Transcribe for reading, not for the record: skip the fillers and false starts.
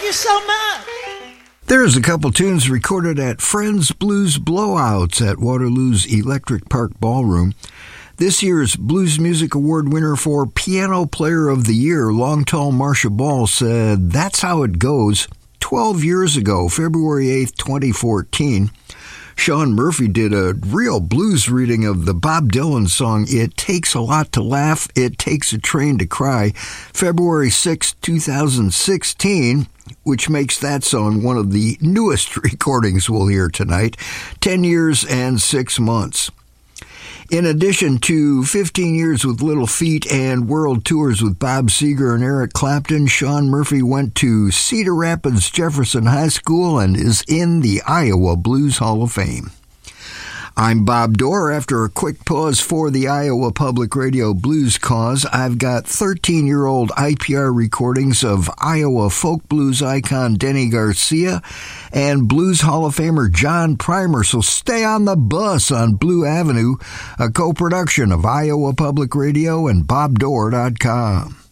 you so much. There's a couple tunes recorded at Friends Blues Blowouts at Waterloo's Electric Park Ballroom. This year's Blues Music Award winner for Piano Player of the Year, Long Tall Marcia Ball, said, "That's how it goes." 12 years ago, February 8th, 2014, Sean Murphy did a real blues reading of the Bob Dylan song, "It Takes a Lot to Laugh, It Takes a Train to Cry," February 6, 2016, which makes that song one of the newest recordings we'll hear tonight, 10 years and 6 months. In addition to 15 years with Little Feat and world tours with Bob Seger and Eric Clapton, Sean Murphy went to Cedar Rapids Jefferson High School and is in the Iowa Blues Hall of Fame. I'm Bob Dorr. After a quick pause for the Iowa Public Radio Blues Cause, I've got 13-year-old IPR recordings of Iowa folk blues icon Denny Garcia and Blues Hall of Famer John Primer, so stay on the bus on Blue Avenue, a co-production of Iowa Public Radio and BobDorr.com.